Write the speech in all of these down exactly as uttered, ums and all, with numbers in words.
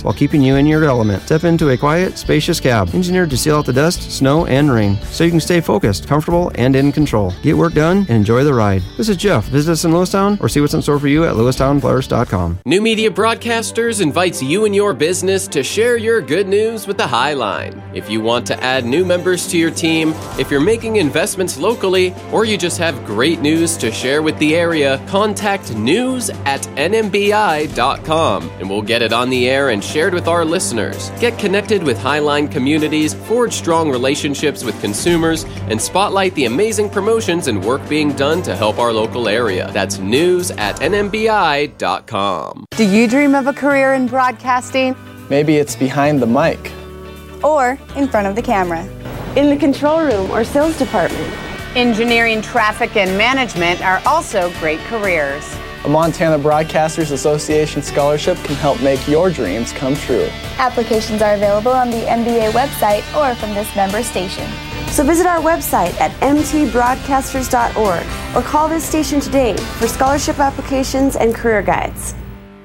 while keeping you in your element. Step into a quiet, spacious cab, engineered to seal out the dust, snow, and rain, so you can stay focused, comfortable, and in control. Get work done and enjoy the ride. This is Jeff. Visit us in Lewistown or see what's in store for you at lewistown players dot com. New Media Broadcasters invites you and your business to share your good news with the Highline. If you want to add new members to your team, if you're making investments locally, or you just have great news to share with the area, contact news at n m b i dot com and we'll get it on the air and shared with our listeners. Get connected with Highline communities, forge strong relationships with consumers, and spotlight the amazing promotions and work being done to help our local area. That's news at n m b i dot com. Do you dream of a career in broadcasting? Maybe it's behind the mic. Or in front of the camera. In the control room or sales department. Engineering, traffic, and management are also great careers. A Montana Broadcasters Association scholarship can help make your dreams come true. Applications are available on the M B A website or from this member station. So visit our website at m t broadcasters dot org or call this station today for scholarship applications and career guides.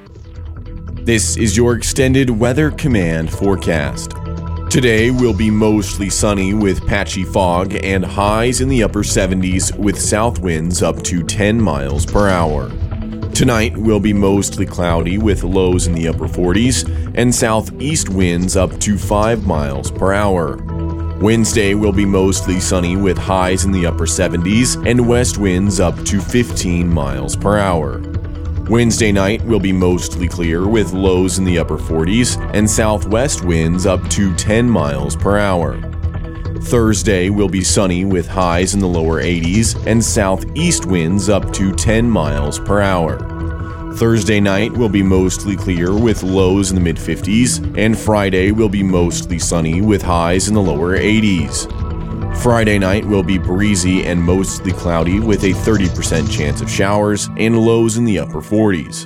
This is your extended Weather Command forecast. Today will be mostly sunny with patchy fog and highs in the upper seventies with south winds up to ten miles per hour. Tonight will be mostly cloudy with lows in the upper forties and southeast winds up to five miles per hour. Wednesday will be mostly sunny with highs in the upper seventies and west winds up to fifteen miles per hour. Wednesday night will be mostly clear with lows in the upper forties and southwest winds up to ten miles per hour. Thursday will be sunny with highs in the lower eighties and southeast winds up to ten miles per hour. Thursday night will be mostly clear with lows in the mid fifties, and Friday will be mostly sunny with highs in the lower eighties. Friday night will be breezy and mostly cloudy with a thirty percent chance of showers and lows in the upper forties.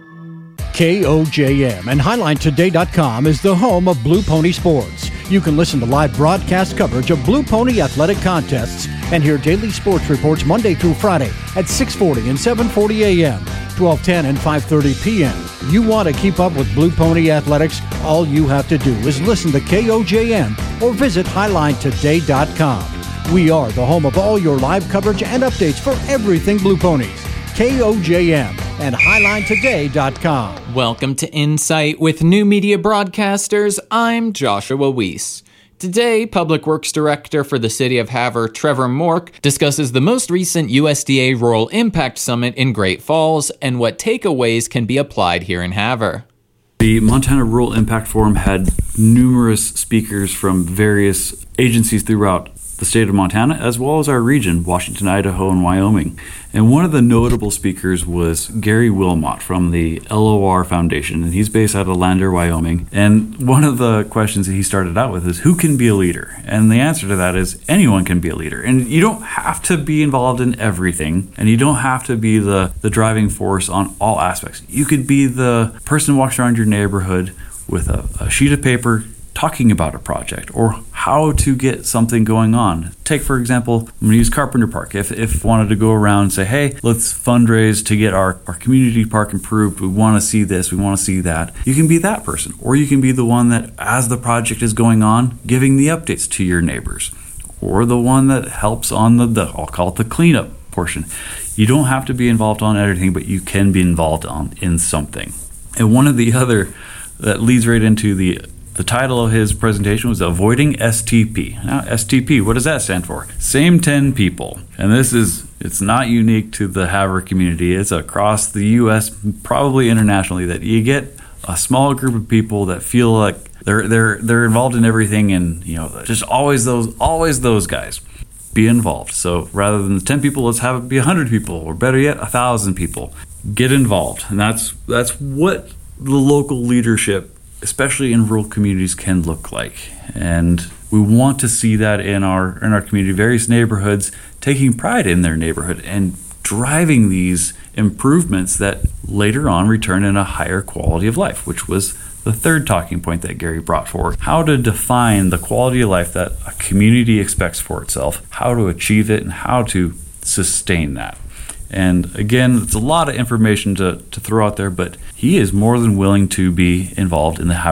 K O J M and Highline Today dot com is the home of Blue Pony Sports. You can listen to live broadcast coverage of Blue Pony athletic contests and hear daily sports reports Monday through Friday at six forty and seven forty a.m., twelve ten and five thirty p.m. You want to keep up with Blue Pony athletics? All you have to do is listen to K O J M or visit Highline Today dot com. We are the home of all your live coverage and updates for everything Blue Ponies. K O J M and Highline Today dot com. Welcome to Insight with New Media Broadcasters. I'm Joshua Weiss. Today, Public Works Director for the City of Havre, Trevor Mork, discusses the most recent U S D A Rural Impact Summit in Great Falls and what takeaways can be applied here in Havre. The Montana Rural Impact Forum had numerous speakers from various agencies throughout the state of Montana, as well as our region, Washington, Idaho, and Wyoming. And one of the notable speakers was Gary Wilmot from the L O R Foundation, and he's based out of Lander, Wyoming. And one of the questions that he started out with is, who can be a leader? And the answer to that is, anyone can be a leader. And you don't have to be involved in everything, and you don't have to be the, the driving force on all aspects. You could be the person who walks around your neighborhood with a, a sheet of paper talking about a project or how to get something going on. Take, for example, I'm going to use Carpenter Park. If if wanted to go around and say, hey, let's fundraise to get our, our community park improved. We want to see this. We want to see that. You can be that person. Or you can be the one that, as the project is going on, giving the updates to your neighbors. Or the one that helps on the, the I'll call it the cleanup portion. You don't have to be involved on everything, but you can be involved on in something. And one of the other that leads right into the The title of his presentation was Avoiding S T P. Now, S T P, what does that stand for? Same ten people. And this is, it's not unique to the Havre community. It's across the U S, probably internationally, that you get a small group of people that feel like they're they're they're involved in everything, and you know, just always those always those guys. Be involved. So rather than the ten people, let's have it be one hundred people, or better yet, one thousand people. Get involved. And that's that's what the local leadership, especially in rural communities, can look like. And we want to see that in our in our community, various neighborhoods taking pride in their neighborhood and driving these improvements that later on return in a higher quality of life, which was the third talking point that Gary brought forward. How to define the quality of life that a community expects for itself, how to achieve it, and how to sustain that. And again, it's a lot of information to, to throw out there, but he is more than willing to be involved in the